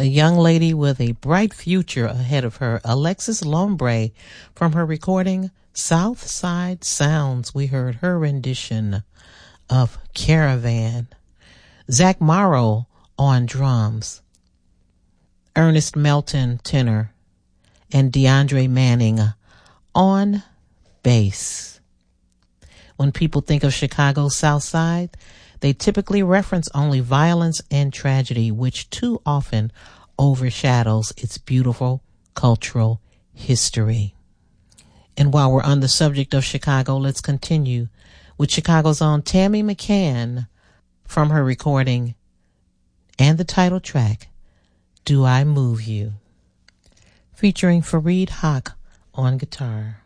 a young lady with a bright future ahead of her, Alexis Lombre, from her recording South Side Sounds. We heard her rendition of Caravan. Zach Morrow on drums, Ernest Melton tenor, and DeAndre Manning on bass. When people think of Chicago's South Side, they typically reference only violence and tragedy, which too often overshadows its beautiful cultural history. And while we're on the subject of Chicago, let's continue with Chicago's own Tammy McCann from her recording and the title track, Do I Move You, featuring Fareed Haq on guitar.